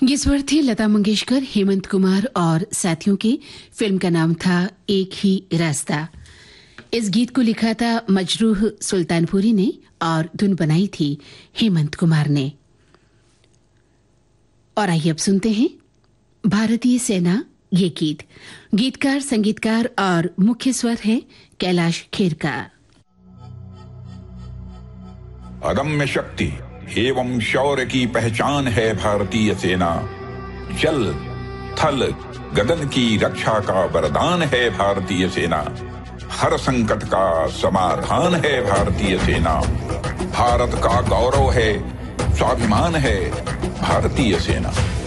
ये स्वर थे लता मंगेशकर, हेमंत कुमार और साथियों के। फिल्म का नाम था एक ही रास्ता। इस गीत को लिखा था मजरूह सुल्तानपुरी ने और धुन बनाई थी हेमंत कुमार ने। और आइए अब सुनते हैं भारतीय सेना ये गीत। गीतकार, संगीतकार और मुख्य स्वर है कैलाश खेर का। अदम्य शक्ति एवं शौर्य की पहचान है भारतीय सेना। जल, थल, गगन की रक्षा का वरदान है भारतीय सेना। हर संकट का समाधान है भारतीय सेना। भारत का गौरव है, स्वाभिमान है भारतीय सेना।